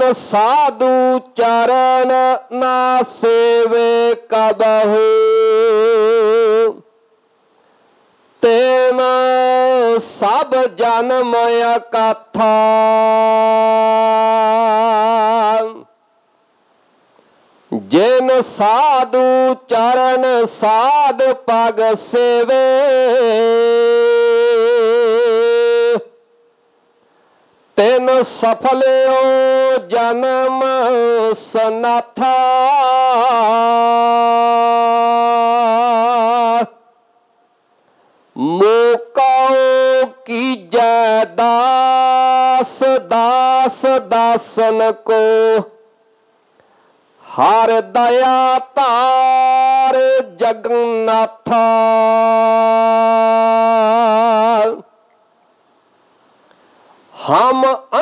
साधु चरण ना सेवे कबहु, तेन सब जन्म अकथा। जिन साधु चरण साध पग सेवे, तिन सफलियो जन्म सनाथा। मोको कीजै दास दास दासन को, हर दया तार जगन्नाथा। हम